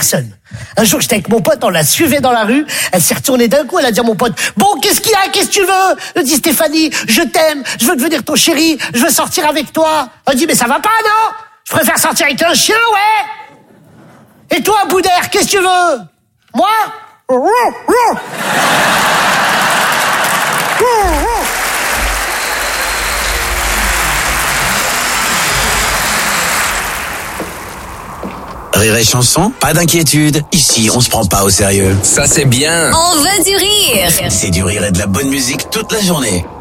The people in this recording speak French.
personne. Un jour, j'étais avec mon pote, on la suivait dans la rue, elle s'est retournée d'un coup, elle a dit à mon pote, bon, qu'est-ce qu'il y a, qu'est-ce que tu veux? Elle dit, Stéphanie, je t'aime, je veux devenir ton chéri, je veux sortir avec toi. Elle dit, mais ça va pas, non? Je préfère sortir avec un chien, ouais. Et toi, Boudère, qu'est-ce que tu veux? Moi? Rire et chanson, pas d'inquiétude. Ici, on se prend pas au sérieux. Ça, c'est bien. On veut du rire. C'est du rire et de la bonne musique toute la journée.